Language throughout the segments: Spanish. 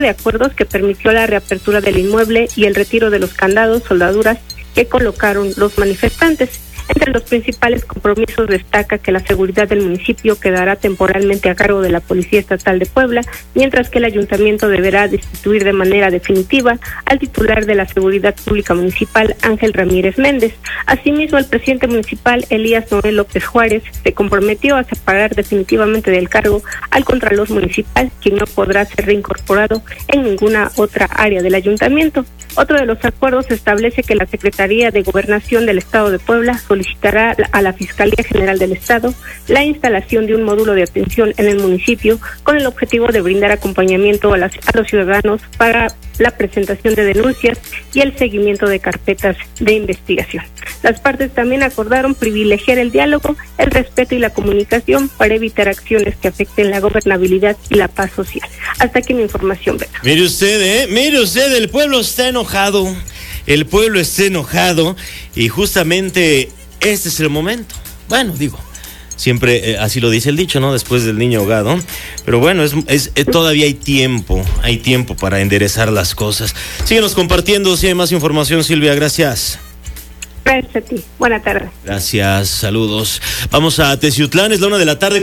de acuerdos que permitió la reapertura del inmueble y el retiro de los candados, soldaduras que colocaron los manifestantes. Entre los principales compromisos destaca que la seguridad del municipio quedará temporalmente a cargo de la Policía Estatal de Puebla, mientras que el ayuntamiento deberá destituir de manera definitiva al titular de la Seguridad Pública Municipal, Ángel Ramírez Méndez. Asimismo, el presidente municipal, Elías Noel López Juárez, se comprometió a separar definitivamente del cargo al Contralor Municipal, quien no podrá ser reincorporado en ninguna otra área del ayuntamiento. Otro de los acuerdos establece que la Secretaría de Gobernación del Estado de Puebla solicitará a la Fiscalía General del Estado la instalación de un módulo de atención en el municipio con el objetivo de brindar acompañamiento a los ciudadanos para la presentación de denuncias y el seguimiento de carpetas de investigación. Las partes también acordaron privilegiar el diálogo, el respeto y la comunicación para evitar acciones que afecten la gobernabilidad y la paz social. Hasta aquí mi información, Beto. Mire usted, el pueblo está enojado. El pueblo está enojado y justamente este es el momento. Bueno, digo, siempre así lo dice el dicho, ¿no? Después del niño ahogado. Pero bueno, todavía hay tiempo para enderezar las cosas. Síguenos compartiendo si hay más información, Silvia, gracias. Gracias a ti, buena tarde. Gracias, saludos. Vamos a Teciutlán, es la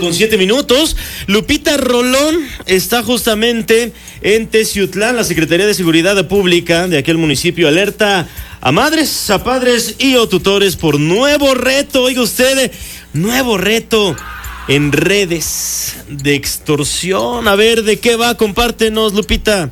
1:07 p.m. Lupita Rolón está justamente en Teciutlán. La Secretaría de Seguridad Pública de aquel municipio alerta a madres, a padres y o tutores por nuevo reto. Oiga usted, nuevo reto en redes de extorsión. A ver, ¿de qué va? Compártenos, Lupita.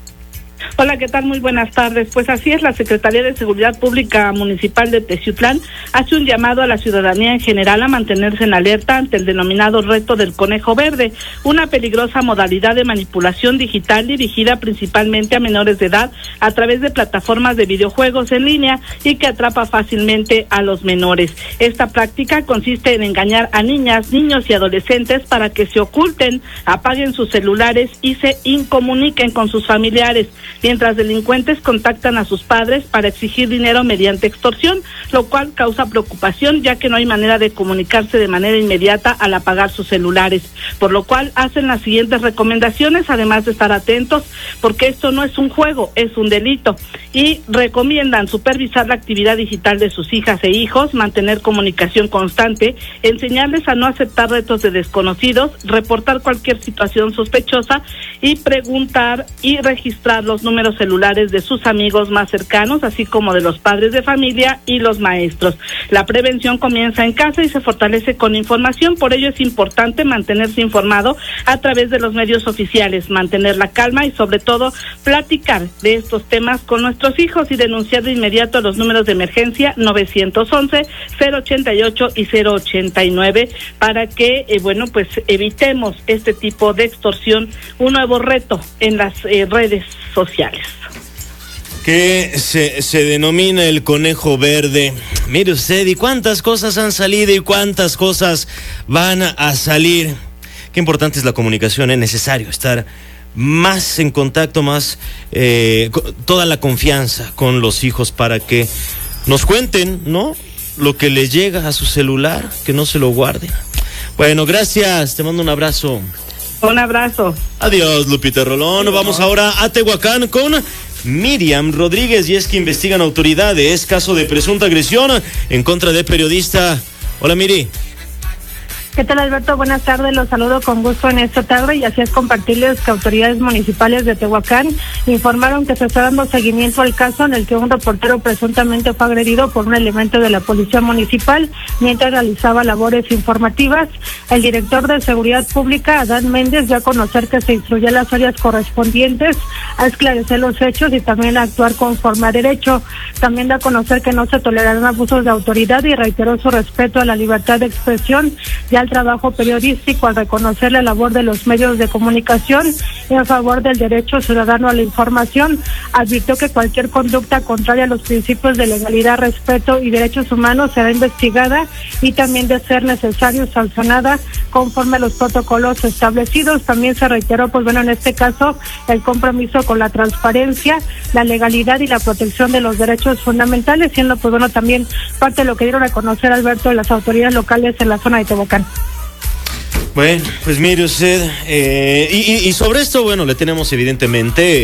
Hola, ¿qué tal? Muy buenas tardes. Pues así es, la Secretaría de Seguridad Pública Municipal de Teciutlán hace un llamado a la ciudadanía en general a mantenerse en alerta ante el denominado reto del conejo verde, una peligrosa modalidad de manipulación digital dirigida principalmente a menores de edad a través de plataformas de videojuegos en línea y que atrapa fácilmente a los menores. Esta práctica consiste en engañar a niñas, niños y adolescentes para que se oculten, apaguen sus celulares y se incomuniquen con sus familiares, mientras delincuentes contactan a sus padres para exigir dinero mediante extorsión, lo cual causa preocupación ya que no hay manera de comunicarse de manera inmediata al apagar sus celulares, por lo cual hacen las siguientes recomendaciones, además de estar atentos, porque esto no es un juego, es un delito, y recomiendan supervisar la actividad digital de sus hijas e hijos, mantener comunicación constante, enseñarles a no aceptar retos de desconocidos, reportar cualquier situación sospechosa y preguntar y registrar los números celulares de sus amigos más cercanos, así como de los padres de familia y los maestros. La prevención comienza en casa y se fortalece con información, por ello es importante mantenerse informado a través de los medios oficiales, mantener la calma y sobre todo platicar de estos temas con nuestros hijos y denunciar de inmediato los números de emergencia 911, 088 y 089 para que, pues evitemos este tipo de extorsión, un nuevo reto en las redes sociales. Que se denomina el conejo verde. Mire usted, y cuántas cosas han salido y cuántas cosas van a salir. Qué importante es la comunicación, es necesario estar más en contacto, más toda la confianza con los hijos para que nos cuenten, ¿no? Lo que les llega a su celular, que no se lo guarden. Bueno, gracias, te mando un abrazo. Un abrazo. Adiós, Lupita Rolón. Vamos ahora a Tehuacán con Miriam Rodríguez, y es que investigan autoridades caso de presunta agresión en contra de periodista. Hola, Miri. ¿Qué tal, Alberto? Buenas tardes, los saludo con gusto en esta tarde, y así es compartirles que autoridades municipales de Tehuacán informaron que se está dando seguimiento al caso en el que un reportero presuntamente fue agredido por un elemento de la policía municipal mientras realizaba labores informativas. El director de Seguridad Pública, Adán Méndez, dio a conocer que se instruyó a las áreas correspondientes a esclarecer los hechos y también a actuar conforme a derecho. También da a conocer que no se tolerarán abusos de autoridad y reiteró su respeto a la libertad de expresión y al trabajo periodístico al reconocer la labor de los medios de comunicación en favor del derecho ciudadano a la información. Advirtió que cualquier conducta contraria a los principios de legalidad, respeto y derechos humanos será investigada y también, de ser necesario, sancionada conforme a los protocolos establecidos. También se reiteró, en este caso, el compromiso con la transparencia, la legalidad y la protección de los derechos fundamentales, siendo también parte de lo que dieron a conocer, Alberto, las autoridades locales en la zona de Tehuacán. Bueno, pues mire usted, y sobre esto, bueno, le tenemos evidentemente